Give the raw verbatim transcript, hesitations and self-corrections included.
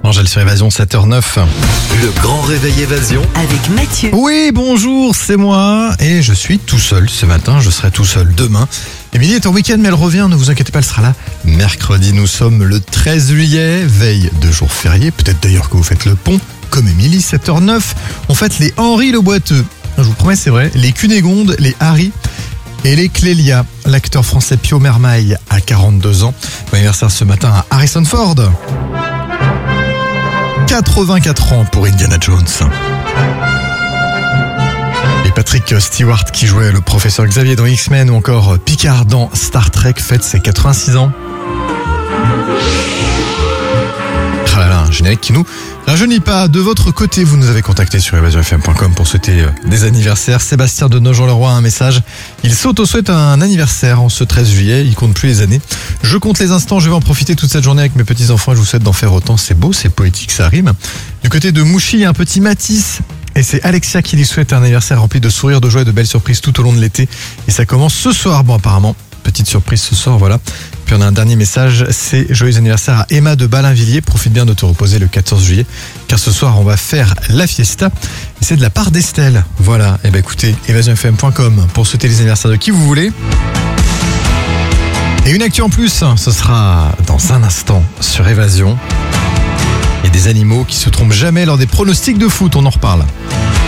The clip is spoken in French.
Angèle sur Évasion, sept heures neuf. Le grand réveil Évasion avec Mathieu. Oui, bonjour, c'est moi. Et je suis tout seul ce matin, je serai tout seul demain. Émilie est en week-end, mais elle revient, ne vous inquiétez pas, elle sera là mercredi. Nous sommes le treize juillet, veille de jour férié. Peut-être d'ailleurs que vous faites le pont, comme Émilie, sept heures neuf. On fête les Henri le Boiteux. Je vous promets, c'est vrai. Les Cunégonde, les Harry et les Clélia. L'acteur français Pio Mermaille a quarante-deux ans. Bon anniversaire ce matin à Harrison Ford. quatre-vingt-quatre ans pour Indiana Jones. Et Patrick Stewart qui jouait le professeur Xavier dans X-Men ou encore Picard dans Star Trek fête ses quatre-vingt-six ans. Ah là là, un générique qui nous rajeunit pas. De votre côté, vous nous avez contacté sur évasion f m point com pour souhaiter des anniversaires. Sébastien de Nogent-le-Roi a un message. Il s'auto-souhaite un anniversaire en ce treize juillet. Il compte plus les années. Je compte les instants. Je vais en profiter toute cette journée avec mes petits-enfants. Je vous souhaite d'en faire autant. C'est beau, c'est poétique, ça rime. Du côté de Mouchy, il y a un petit Matisse. Et c'est Alexia qui lui souhaite un anniversaire rempli de sourires, de joie et de belles surprises tout au long de l'été. Et ça commence ce soir. Bon, apparemment, petite surprise ce soir, voilà. Puis on a un dernier message, c'est joyeux anniversaire à Emma de Ballainvilliers. Profite bien de te reposer le quatorze juillet, car ce soir on va faire la fiesta. Et c'est de la part d'Estelle. Voilà, et ben écoutez, évasion f m point com pour souhaiter les anniversaires de qui vous voulez. Et une actu en plus, ce sera dans un instant sur Évasion. Il y a des animaux qui se trompent jamais lors des pronostics de foot, on en reparle.